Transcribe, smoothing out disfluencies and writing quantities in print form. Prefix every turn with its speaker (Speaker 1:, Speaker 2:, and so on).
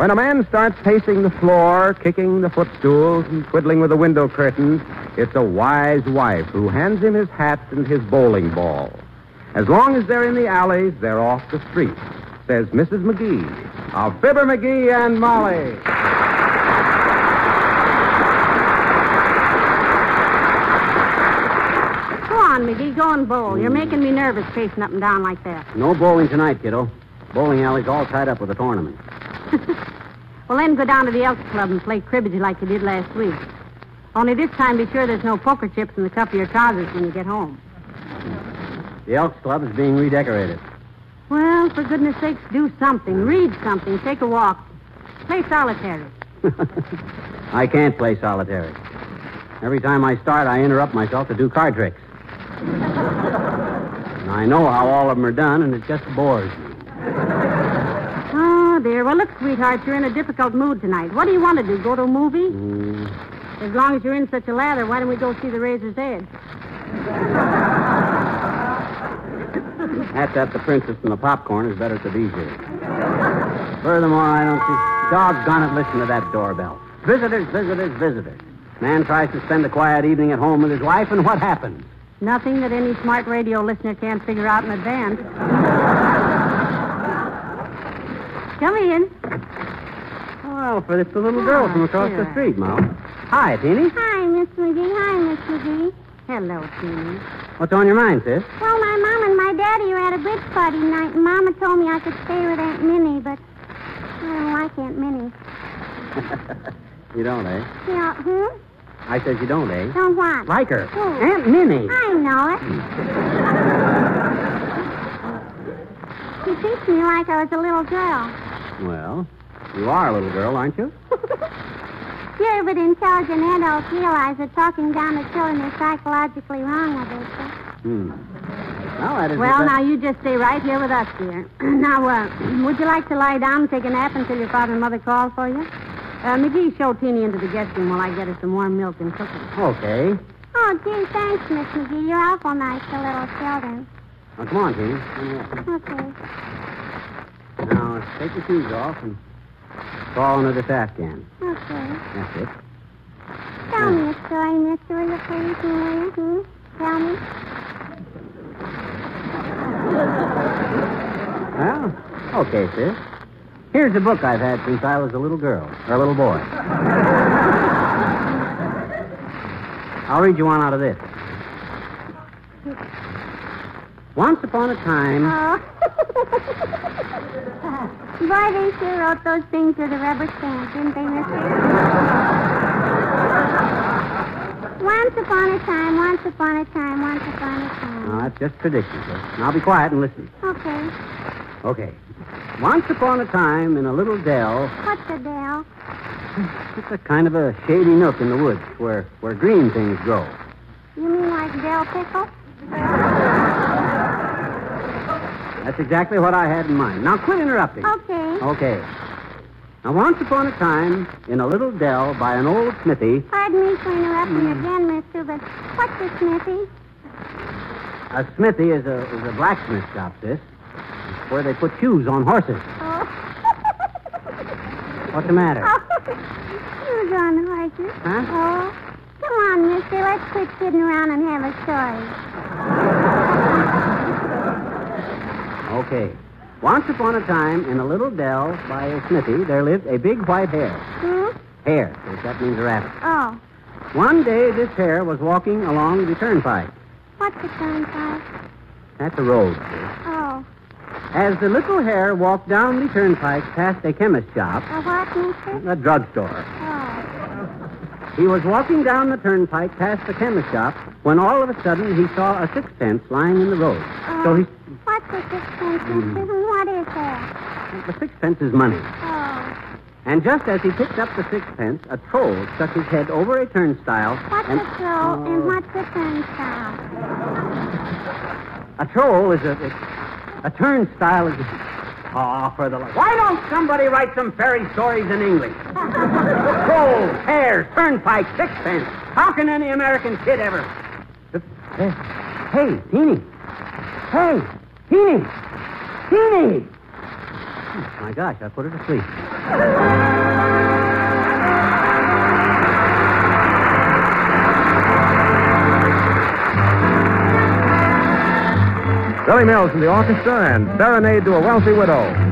Speaker 1: When a man starts pacing the floor, kicking the footstools, and twiddling with the window curtains, it's a wise wife who hands him his hat and his bowling ball. As long as they're in the alleys, they're off the street, says Mrs. McGee of Fibber McGee and Molly.
Speaker 2: Go on, McGee, go and bowl. You're making me nervous pacing up and down like that.
Speaker 3: No bowling tonight, kiddo. Bowling alley's all tied up with a tournament.
Speaker 2: Well, then go down to the Elks Club and play cribbage like you did last week. Only this time be sure there's no poker chips in the cuff of your trousers when you get home.
Speaker 3: The Elks Club is being redecorated.
Speaker 2: Well, for goodness sakes, do something. Read something. Take a walk. Play solitary.
Speaker 3: I can't play solitary. Every time I start, I interrupt myself to do card tricks. And I know how all of them are done, and it just bores me.
Speaker 2: Oh, dear. Well, look, sweetheart, you're in a difficult mood tonight. What do you want to do, go to a movie? As long as you're in such a lather, why don't we go see The Razor's Edge?
Speaker 3: That's at the Princess and the Popcorn is better at the BJ. Furthermore, I don't see... Doggone it, listen to that doorbell. Visitors, visitors, visitors. Man tries to spend a quiet evening at home with his wife, and what happens?
Speaker 2: Nothing that any smart radio listener can't figure out in advance. Come in.
Speaker 3: Well, for it's the little girl from across the street, Ma. Hi, Teeny.
Speaker 4: Hi, Miss McGee. Hi, Miss McGee.
Speaker 2: Hello, Teeny.
Speaker 3: What's on your mind, sis?
Speaker 4: Well, my mom and my daddy are at a bridge party tonight, and Mama told me I could stay with Aunt Minnie, but I don't like Aunt Minnie.
Speaker 3: You don't, eh?
Speaker 4: Yeah,
Speaker 3: I said you don't, eh?
Speaker 4: Don't what?
Speaker 3: Like her.
Speaker 4: Who?
Speaker 3: Aunt Minnie.
Speaker 4: I know it. She treats me like I was a little girl.
Speaker 3: Well, you are a little girl, aren't you?
Speaker 4: Few but intelligent adults realize that talking down to children is psychologically wrong, I bet you.
Speaker 3: Well, that is...
Speaker 2: Well, now, you just stay right here with us, dear. Now, would you like to lie down and take a nap until your father and mother call for you? McGee, show Teeny into the guest room while I get her some warm milk and cookies.
Speaker 3: Okay.
Speaker 4: Oh, gee, thanks, Miss McGee. You're awful nice to little children.
Speaker 3: Now, come on, Teeny.
Speaker 4: Okay.
Speaker 3: Now, take your shoes off and crawl into this Afghan.
Speaker 4: Okay.
Speaker 3: That's it.
Speaker 4: Tell me a story, mister, will you please, Maria? Tell me.
Speaker 3: Well, okay, sis. Here's a book I've had since I was a little girl, or a little boy. I'll read you one out of this. Once upon a time...
Speaker 4: Oh. Boy, they sure wrote those things with a rubber stamp, didn't they, mister? Once upon a time, once upon a time, once upon a time.
Speaker 3: No, that's just tradition, sis. Now be quiet and listen.
Speaker 4: Okay.
Speaker 3: Okay. Once upon a time, in a little dell...
Speaker 4: What's a dell?
Speaker 3: It's a kind of a shady nook in the woods where green things grow.
Speaker 4: You mean like Del Pickle?
Speaker 3: That's exactly what I had in mind. Now, quit interrupting.
Speaker 4: Okay.
Speaker 3: Okay. Now, once upon a time, in a little dell by an old smithy...
Speaker 4: Pardon me for interrupting again, mister, but what's a smithy?
Speaker 3: A smithy is a blacksmith shop, sis. It's where they put shoes on horses.
Speaker 4: Oh.
Speaker 3: What's the matter?
Speaker 4: Oh, shoes on horses.
Speaker 3: Huh?
Speaker 4: Oh. Come on, mister, let's quit kidding around and have a story.
Speaker 3: Okay. Once upon a time, in a little dell by a smithy, there lived a big white hare. Hare, so that means a rabbit.
Speaker 4: Oh.
Speaker 3: One day, this hare was walking along the turnpike.
Speaker 4: What's a turnpike?
Speaker 3: That's a road, sis.
Speaker 4: Oh.
Speaker 3: As the little hare walked down the turnpike past a chemist shop,
Speaker 4: A what, mister?
Speaker 3: a drugstore,
Speaker 4: Oh.
Speaker 3: he was walking down the turnpike past the chemist shop when all of a sudden he saw a sixpence lying in the road. So he...
Speaker 4: What's a sixpence, mister? What is that?
Speaker 3: The sixpence is money.
Speaker 4: Oh.
Speaker 3: And just as he picked up the sixpence, a troll stuck his head over a turnstile.
Speaker 4: What's
Speaker 3: and...
Speaker 4: a troll and what's a turnstile?
Speaker 3: A troll is a turnstile is... Oh, for the love... Why don't somebody write some fairy stories in English? Trolls, hares, turnpike, sixpence. How can any American kid ever... Hey, Teeny. Hey, Teeny. Teeny! Oh, my gosh, I put her to sleep.
Speaker 1: Billy Mills in the orchestra and Serenade to a Wealthy Widow.